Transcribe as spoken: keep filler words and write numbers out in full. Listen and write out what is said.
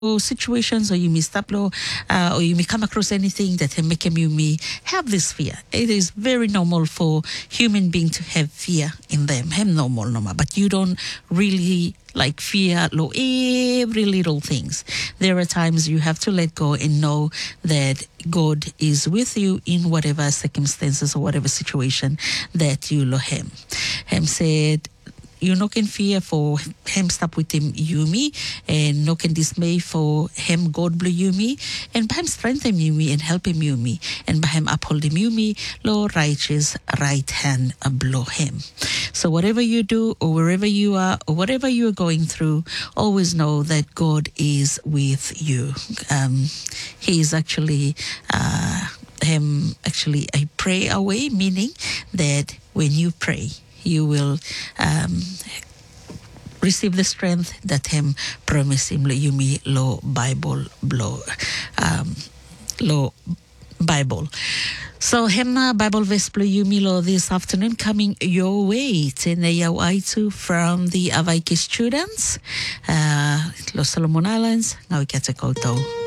or situations, or you may staplo, uh, or you may come across anything that can make you may have this fear. It is very normal for human being to have fear in them. Hem normal, normal, but you don't really like fear lo every little things. There are times you have to let go and know that God is with you in whatever circumstances or whatever situation that you lo him. Him said, you no can fear for him stop with him you me, and no can dismay for him God blow you me, and by him strengthen you me and help him you me, and by him uphold him you me, lo righteous right hand blow him. So whatever you do or wherever you are or whatever you are going through, always know that God is with you. Um, he is actually uh, him actually a pray away, meaning that when you pray, you will um, receive the strength that him promise him you me lo Bible blow um lo Bible. So him uh, Bible verse blow you me lo this afternoon coming your way Teneyawaitu from the Avaiki students uh Los Solomon Islands. Now we get to go though.